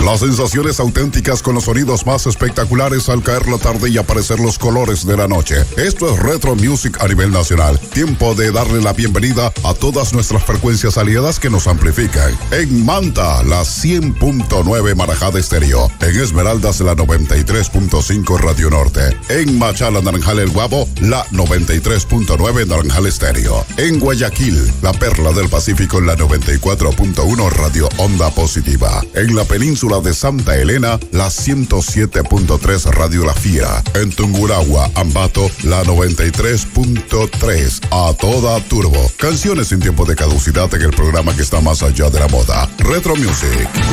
Las sensaciones auténticas con los sonidos más espectaculares al caer la tarde y aparecer los colores de la noche. Esto es Retro Music a nivel nacional. Tiempo de darle la bienvenida a todas nuestras frecuencias aliadas que nos amplifican. En Manta, la 100.9 Marajá de Estéreo. En Esmeraldas, la 93.5 Radio Norte. En Machala, Naranjal El Guabo, la 93.9 Naranjal Estéreo. En Guayaquil, la Perla del Pacífico, la 94.1 Radio Onda Positiva. En la península de Santa Elena, la 107.3 Radio La Fiera. En Tungurahua, Ambato, la 93.3 a toda turbo. Canciones sin tiempo de caducidad en el programa que está más allá de la moda. Retro Music.